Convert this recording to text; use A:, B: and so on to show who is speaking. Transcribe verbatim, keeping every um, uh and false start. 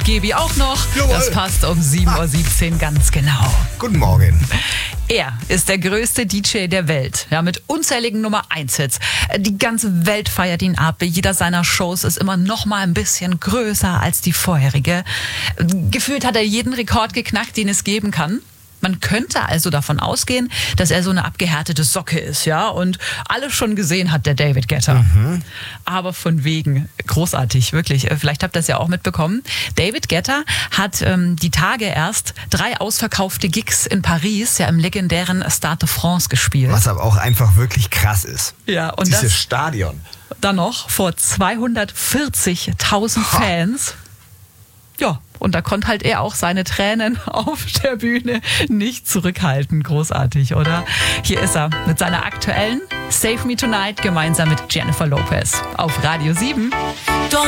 A: Gebi auch noch.
B: Jawohl.
A: Das passt um sieben Uhr siebzehn ganz genau.
B: Guten Morgen.
A: Er ist der größte D J der Welt, ja, mit unzähligen Nummer eins Hits. Die ganze Welt feiert ihn ab. Jeder seiner Shows ist immer noch mal ein bisschen größer als die vorherige. Gefühlt hat er jeden Rekord geknackt, den es geben kann. Man könnte also davon ausgehen, dass er so eine abgehärtete Socke ist, ja, und alles schon gesehen hat, der David Guetta. Mhm. Aber von wegen, großartig, wirklich. Vielleicht habt ihr es ja auch mitbekommen. David Guetta hat ähm, die Tage erst drei ausverkaufte Gigs in Paris, ja, im legendären Stade de France gespielt.
B: Was aber auch einfach wirklich krass ist.
A: Ja, und
B: Dieses
A: das
B: Stadion.
A: dann noch vor zweihundertvierzigtausend Fans. Ja, und da konnte halt er auch seine Tränen auf der Bühne nicht zurückhalten. Großartig, oder? Hier ist er mit seiner aktuellen Save Me Tonight gemeinsam mit Jennifer Lopez auf Radio sieben.
C: Don't